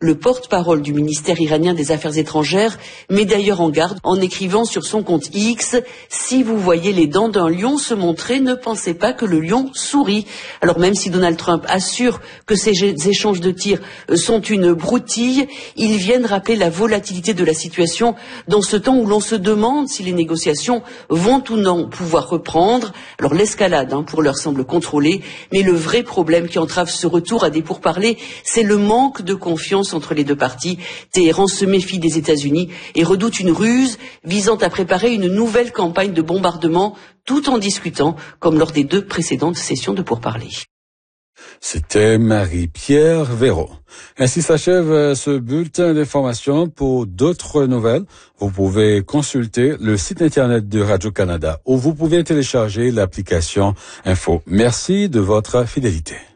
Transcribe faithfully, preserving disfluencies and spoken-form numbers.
Le porte-parole du ministère iranien des Affaires étrangères met d'ailleurs en garde en écrivant sur son compte X « Si vous voyez les dents d'un lion se montrer, ne pensez pas que le lion sourit ». Alors même si Donald Trump assure que ces échanges de tirs sont une broutille, ils viennent rappeler la volatilité de la situation dans ce temps où l'on se demande si les négociations vont ou non pouvoir reprendre. Alors l'escalade, hein, pour l'heure, semble contrôlée, mais le vrai problème qui entrave ce retour à des pourparlers, c'est le manque de confiance entre les deux parties. Téhéran se méfie des États-Unis et redoute une ruse visant à préparer une nouvelle campagne de bombardement tout en discutant, comme lors des deux précédentes sessions de pourparlers. C'était Marie-Pierre Véraud. Ainsi s'achève ce bulletin d'information. Pour d'autres nouvelles, vous pouvez consulter le site internet de Radio-Canada où vous pouvez télécharger l'application Info. Merci de votre fidélité.